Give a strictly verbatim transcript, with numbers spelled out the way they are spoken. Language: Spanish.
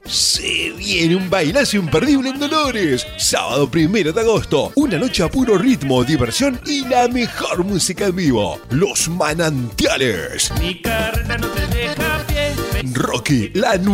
Se viene un bailazo imperdible en Dolores. Sábado primero de agosto. Una noche a puro ritmo, diversión y la mejor música en vivo. Los Manantiales. Mi carreta no te deja pie. Rocky, la